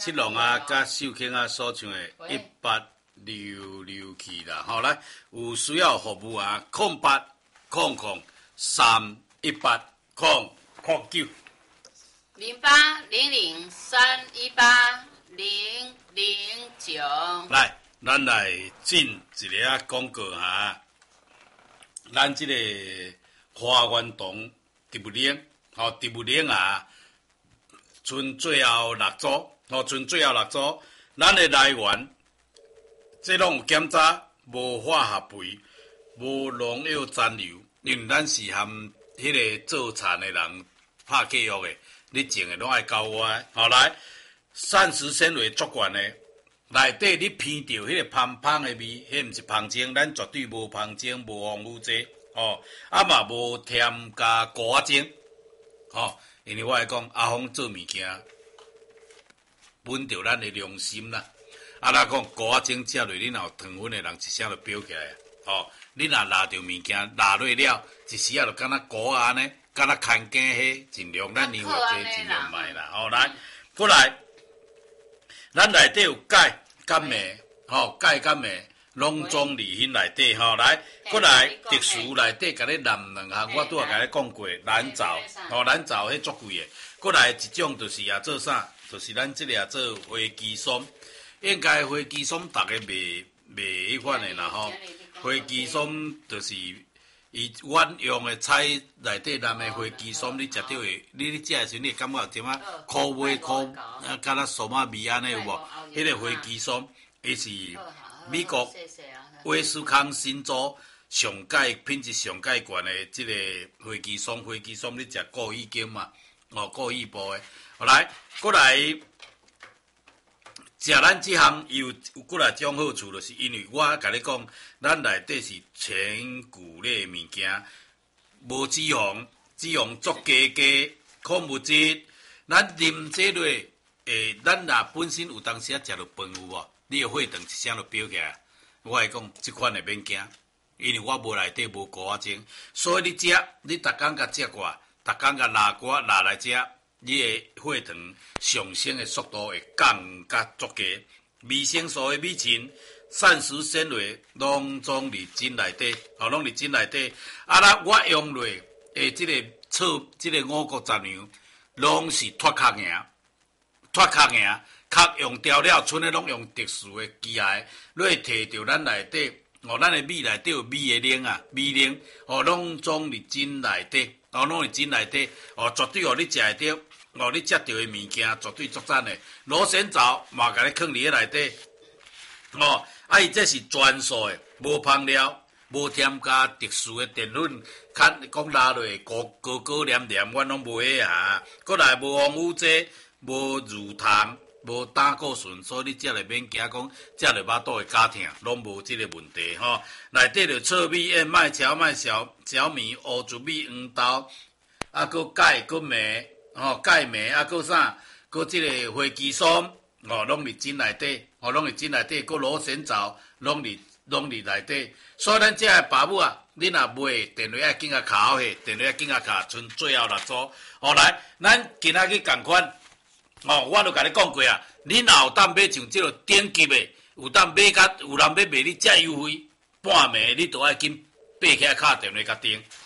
七龙啊，甲秀卿啊所唱的1866去啦，吼来有需要服务啊，0800318009。 0800318009。 来，咱来进一个广告哈。咱这个花园堂植物园，植物园啊，剩最后6组，剩最后6组，咱的来源，这拢有检查，无化学肥，无农药残留，因为咱是含迄个做田的人拍契约的，你种的拢爱交我的，来，膳食纤维足悬的。内底你闻到迄个芳芳的味，迄毋是芳精，咱绝对无芳精，无防腐剂，嘛无添加果仔精，因为我来讲，阿峰做物件，本着咱的良心啦。咱讲果仔精食落，你若有糖分的人，一声就飙起来，你若拿着物件拿落了，一时啊就敢若果仔安尼，敢若牵梗迄，尽量咱量偌济，尽量卖啦，来，过来，咱内底有钙。甘镁，钙甘镁，拢总伫迄内底，来，过来，特殊内底，甲你南2项，我拄仔甲你讲过，蓝藻，蓝藻迄足贵诶。过来一种就是做啥？就是咱即个做花枝松，应该花枝松逐个袂迄款诶啦，花枝松就是伊阮用诶菜内底南诶花枝松，你食到诶，你食诶时阵，你会感觉有点苦味苦，敢若苏麻味安尼有无？迄个花枝松，伊是美国威斯康星州上界品质上界悬的即个花枝松。花枝松你食过已经嘛？过意部的。来，过来食咱即项有过来种好处，就是因为我甲你讲，咱内底是全谷类物件，无脂肪，脂肪足低，矿物质，咱啉这类。咱若本身有当时啊食着饭有无？你血糖一声就飙起来。我来讲，即款会免惊，因为我无内底无果仔精，所以你食，你逐工甲食过，逐工甲拿来食，你的血糖上升的速度会降甲足低。维生素的米嗪、膳食纤维拢总伫真内底，拢伫真内底。我用落即个即个五谷杂粮，拢是脱壳赢。壳用掉了，剩的拢用特殊的机械，你会摕到咱内底，咱的米内底有米的灵啊，米灵，拢总伫真内底，拢伫真内底，绝对你食会到，你食到的物件绝对足赞的。螺旋藻嘛，甲你放伫迄内底，伊这是全素的，无香料，无添加特殊的淀粉，讲拉落高黏，阮拢无迄啊。过来无防腐剂。无乳糖，无胆固醇，所以你食了免惊讲食了巴肚会加痛，拢无即个问题内底就糙米、燕麦、小米、乌竹米、黄豆，搁钙、搁镁，钙镁，搁啥？搁即个花枝松，拢伫真内底，拢伫真内底，搁螺旋藻，拢伫内底。所以咱遮个爸母啊，你若买电话爱紧啊卡下，电话爱紧啊卡，剩最后6组。来，咱今仔日共款。我都甲你讲过啊，你若有当买像即个顶级的，有当买甲有人要卖你遮优惠，半暝你都爱紧爬起来敲电话甲订。